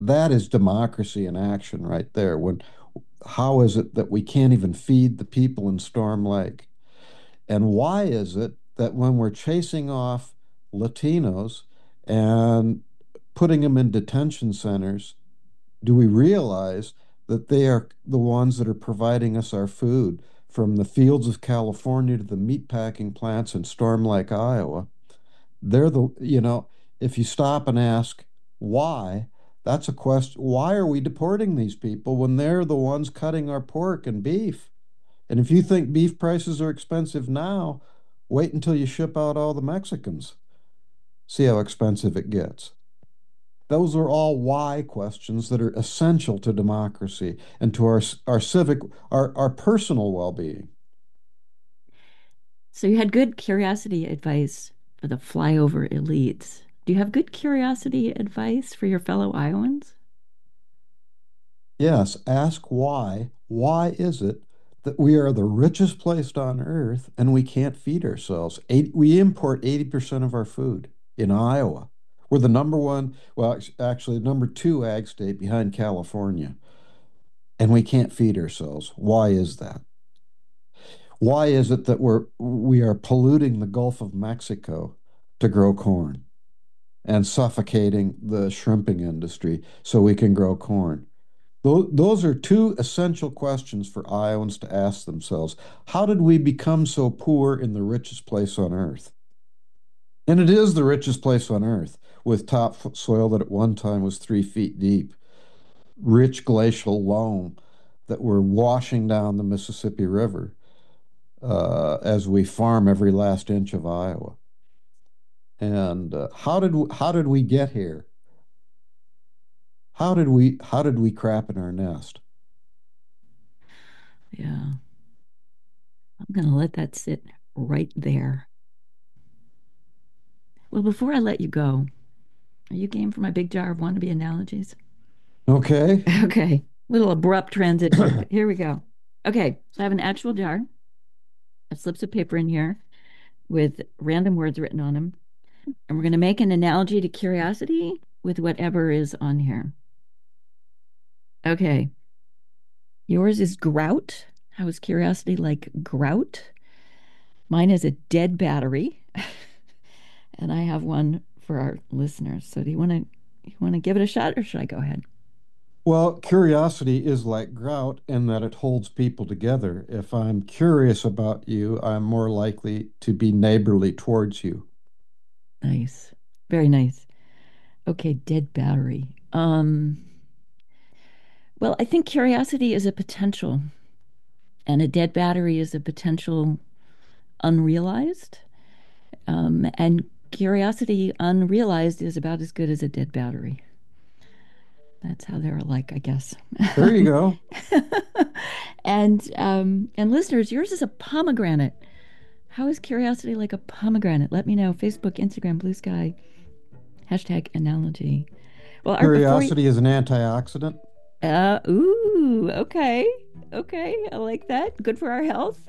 that is democracy in action right there. When how is it that we can't even feed the people in Storm Lake? And why is it that when we're chasing off Latinos and putting them in detention centers, do we realize that they are the ones that are providing us our food from the fields of California to the meatpacking plants in Storm Lake, Iowa? They're if you stop and ask why, that's a question. Why are we deporting these people when they're the ones cutting our pork and beef? And if you think beef prices are expensive now, wait until you ship out all the Mexicans. See how expensive it gets. Those are all why questions that are essential to democracy and to our civic, our personal well-being. So you had good curiosity advice for the flyover elites. Do you have good curiosity advice for your fellow Iowans? Yes, ask why. Why is it that we are the richest place on earth and we can't feed ourselves? We import 80% of our food in Iowa. We're the number one, well, actually, number two ag state behind California, and we can't feed ourselves. Why is that? Why is it that we are polluting the Gulf of Mexico to grow corn and suffocating the shrimping industry so we can grow corn? Those are two essential questions for Iowans to ask themselves. How did we become so poor in the richest place on earth? And it is the richest place on earth, with topsoil that at one time was 3 feet deep, rich glacial loam that we're washing down the Mississippi River as we farm every last inch of Iowa. And how did we get here? How did we crap in our nest? Yeah, I'm going to let that sit right there. Well, before I let you go, are you game for my big jar of wannabe analogies? Okay. Okay, little abrupt transition, but here we go. Okay, so I have an actual jar. I have slips of paper in here with random words written on them. And we're going to make an analogy to curiosity with whatever is on here. Okay, yours is grout. How is curiosity like grout? Mine is a dead battery. And I have one for our listeners. So do you want to give it a shot or should I go ahead? Well, curiosity is like grout in that it holds people together. If I'm curious about you, I'm more likely to be neighborly towards you. Nice. Very nice. Okay, dead battery. Well, I think curiosity is a potential and a dead battery is a potential unrealized. And curiosity unrealized is about as good as a dead battery. That's how they're alike, I guess. There you go. And listeners, yours is a pomegranate. How is curiosity like a pomegranate? Let me know. Facebook, Instagram, Blue Sky, hashtag analogy. Well, Art, before you, Curiosity is an antioxidant. okay, okay, I like that. Good for our health.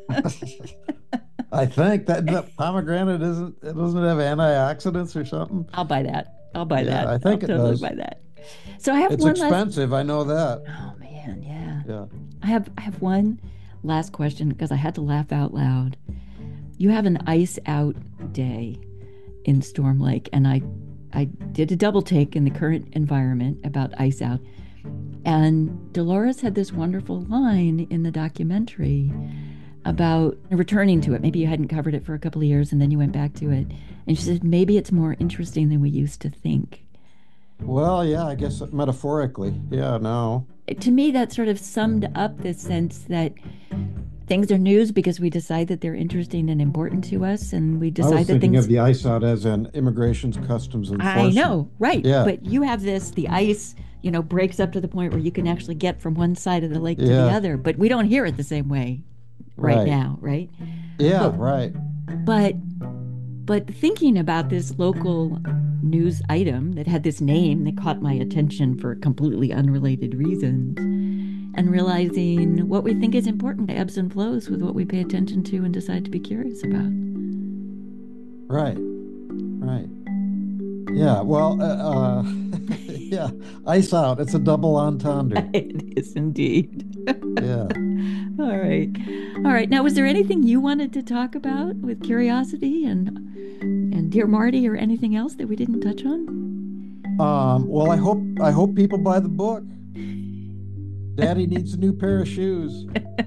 I think that pomegranate it doesn't have antioxidants or something. I'll buy that. I'll buy Yeah, that. I I'll think it totally does. buy that. So I have It's one last. expensive, I know that. Oh man, yeah. Yeah. I have one last question because I had to laugh out loud. You have an ice out day in Storm Lake, and I did a double take in the current environment about ice out. And Dolores had this wonderful line in the documentary about returning to it. Maybe you hadn't covered it for a couple of years and then you went back to it. And she said, maybe it's more interesting than we used to think. Well, yeah, I guess metaphorically. Yeah, no. To me, that sort of summed up the sense that things are news because we decide that they're interesting and important to us. And we I was decide that thinking of things, the ice out as an immigrations customs I enforcement. know, right. Yeah, But you have this, the ice, breaks up to the point where you can actually get from one side of the lake to the yeah, other. But we don't hear it the same way right right. now, right? Yeah, But right. but But thinking about this local news item that had this name that caught my attention for completely unrelated reasons, and realizing what we think is important ebbs and flows with what we pay attention to and decide to be curious about. Right, right. Yeah, well, Yeah, ice out. It's a double entendre. It is indeed. Yeah. All right. All right. Now, was there anything you wanted to talk about with curiosity and Dear Marty or anything else that we didn't touch on? Well, I hope people buy the book. Daddy needs a new pair of shoes.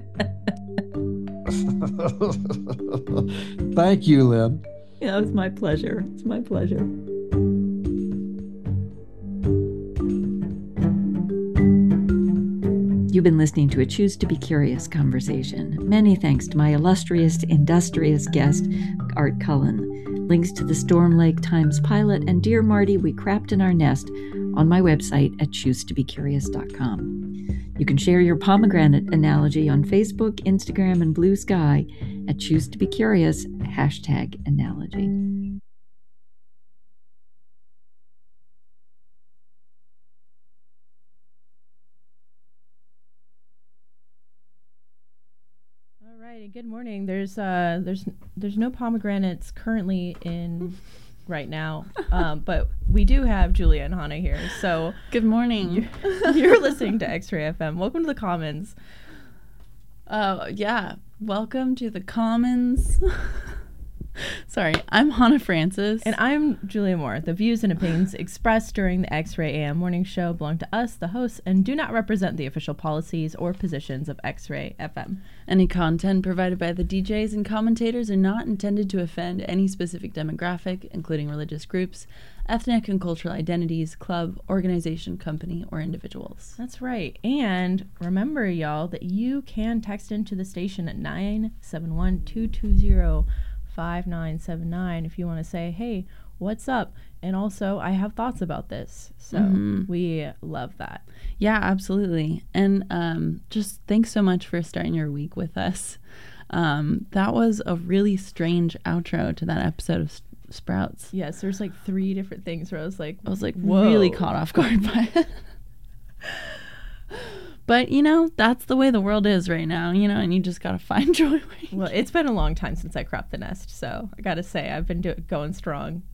Thank you, Lynn. Yeah, it's my pleasure. It's my pleasure. You've been listening to a Choose to Be Curious conversation. Many thanks to my illustrious, industrious guest, Art Cullen. Links to the Storm Lake Times pilot and Dear Marty, We Crapped in Our Nest on my website at choosetobecurious.com. You can share your pomegranate analogy on Facebook, Instagram, and Blue Sky at Choose to Be Curious, #analogy. All right, good morning. There's no pomegranates currently in right now, but we do have Julia and Hannah here. So good morning. You're listening to X-Ray FM. Welcome to the Commons. Yeah, welcome to the Commons. Sorry, I'm Hannah Francis. And I'm Julia Moore. The views and opinions expressed during the X-Ray AM morning show belong to us, the hosts, and do not represent the official policies or positions of X-Ray FM. Any content provided by the DJs and commentators are not intended to offend any specific demographic, including religious groups, ethnic and cultural identities, club, organization, company, or individuals. That's right. And remember, y'all, that you can text into the station at 971-220-5979 if you want to say, hey, what's up? And also, I have thoughts about this. So we love that. Yeah, absolutely. And just thanks so much for starting your week with us. That was a really strange outro to that episode of Sprouts. Yes, there's like 3 different things where I was like, whoa. Really caught off guard by it. But, that's the way the world is right now, and you just got to find joy. Well, it's been a long time since I cropped the nest, so I got to say, I've been going strong.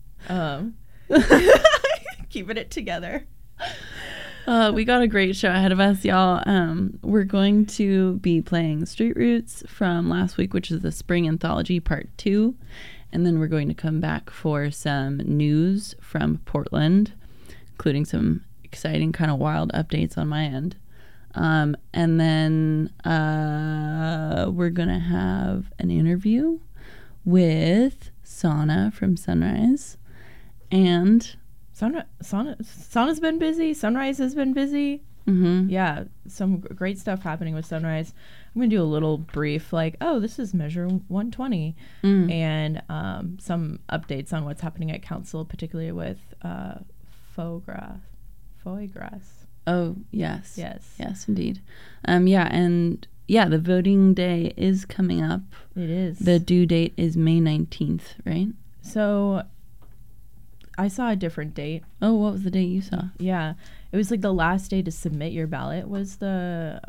Keeping it together. We got a great show ahead of us, y'all. We're going to be playing Street Roots from last week, which is the Spring Anthology Part 2. And then we're going to come back for some news from Portland, including some exciting kind of wild updates on my end. And then we're going to have an interview with Sana from Sunrise. And Sana's been busy. Sunrise has been busy. Mm-hmm. Yeah, some great stuff happening with Sunrise. I'm going to do a little brief, this is Measure 120, and some updates on what's happening at council, particularly with foie gras. Oh, yes. Yes, indeed. The voting day is coming up. It is. The due date is May 19th, right? So I saw a different date. Oh, what was the date you saw? Yeah. It was like the last day to submit your ballot was the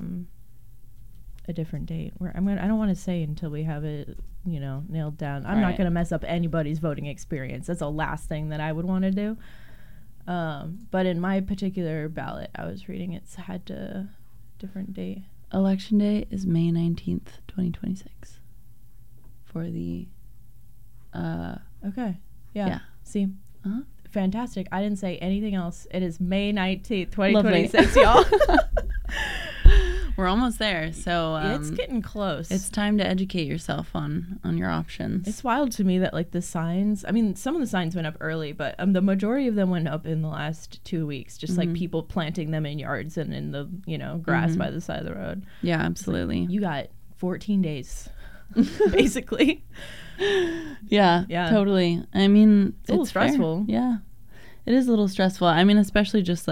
a different date. I don't want to say until we have it, nailed down. I'm not going to mess up anybody's voting experience. That's the last thing that I would want to do. But in my particular ballot, I was reading it's had a different date. Election day is May 19th, 2026. For the Okay. Yeah. See? Uh-huh. Fantastic. I didn't say anything else. It is May 19th, 2026, y'all. We're almost there, so it's getting close. It's time to educate yourself on your options. It's wild to me that the signs, some of the signs went up early, but the majority of them went up in the last 2 weeks, just people planting them in yards and in the grass by the side of the road. Yeah, absolutely. You got 14 days basically. Yeah, totally. It's a little stressful. Fair. Yeah, it is a little stressful. Especially just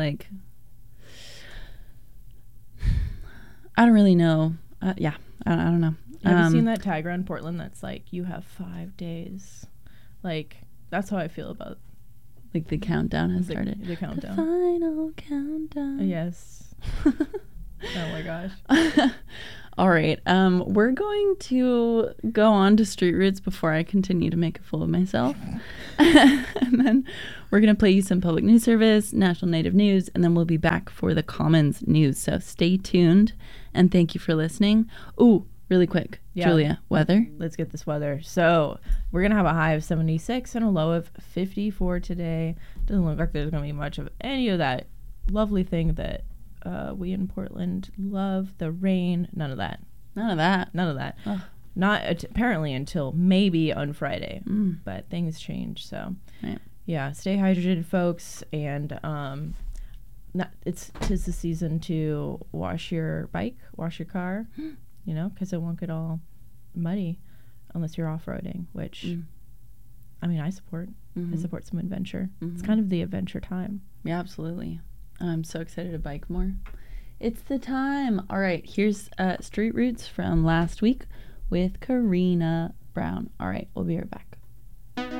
I don't really know. I don't know. Have you seen that tag around Portland that's you have 5 days? That's how I feel about the countdown has started. The countdown. The final countdown. Yes. Oh my gosh. All right. We're going to go on to Street Roots before I continue to make a fool of myself. And then we're going to play you some public news service, national native news, and then we'll be back for the Commons news. So stay tuned, and thank you for listening. Ooh, really quick, Julia, weather. Let's get this weather. So we're going to have a high of 76 and a low of 54 today. Doesn't look like there's going to be much of any of that lovely thing that we in Portland love, the rain. None of that. Ugh. Not apparently until maybe on Friday, but things change. So Right. yeah, stay hydrated, folks, and tis the season to wash your bike, wash your car, because it won't get all muddy unless you're off-roading, which I mean I support. I support some adventure. It's kind of the adventure time. Yeah, absolutely. I'm so excited to bike more. It's the time. All right, here's Street Roots from last week with Karina Brown. All right, we'll be right back.